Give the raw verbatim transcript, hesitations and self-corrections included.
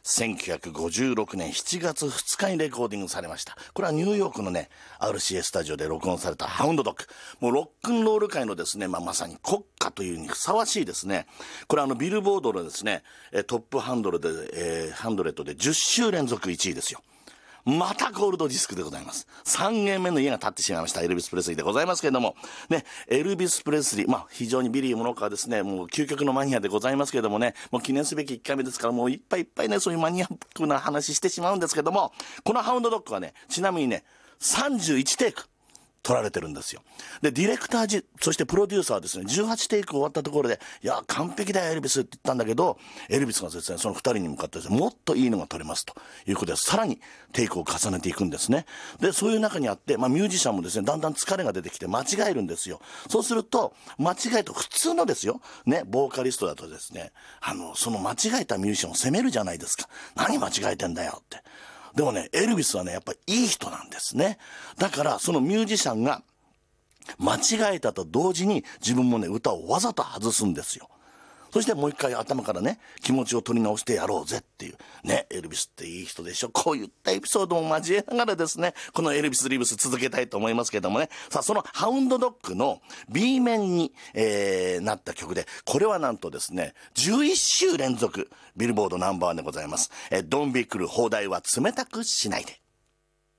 せんきゅうひゃくごじゅうろくねんしちがつふつかにレコーディングされました。これはニューヨークのね アールシーエー スタジオで録音されたハウンドドッグ。もうロックンロール界のですね、まあ、まさに国歌というにふさわしいですね。これはあのビルボードのですねトップハンドルで、えー、ハンドレットでじゅっしゅうれんぞくいちいですよ。またゴールドディスクでございます。さんげんめの家が建ってしまいましたエルビス・プレスリーでございますけれどもね、エルビス・プレスリー、まあ非常にビリー・モノカーですね、もう究極のマニアでございますけれどもね、もう記念すべきいっかいめですから、もういっぱいいっぱいね、そういうマニアックな話してしまうんですけども、このハウンドドッグはね、ちなみにねさんじゅういちテイク撮られてるんですよ。でディレクターじそしてプロデューサーはですねじゅうはちテイク終わったところで、いや完璧だよエルビスって言ったんだけど、エルビスがですねそのふたりに向かってですね、もっといいのが撮れますということで、さらにテイクを重ねていくんですね。でそういう中にあって、まあ、ミュージシャンもですねだんだん疲れが出てきて間違えるんですよ。そうすると間違えと普通のですよね、ボーカリストだとですね、あのその間違えたミュージシャンを責めるじゃないですか。何間違えてんだよって。でもねエルビスはねやっぱりいい人なんですね。だからそのミュージシャンが間違えたと同時に自分もね歌をわざと外すんですよ。そしてもう一回頭からね気持ちを取り直してやろうぜっていうね、エルビスっていい人でしょ。こういったエピソードも交えながらですね、このエルビス・リブス続けたいと思いますけどもね。さあそのハウンドドッグの B 面に、えー、なった曲で、これはなんとですねじゅういっしゅうれんぞくビルボードナンバーワンでございます。えー、ドンビークル放題は冷たくしないで。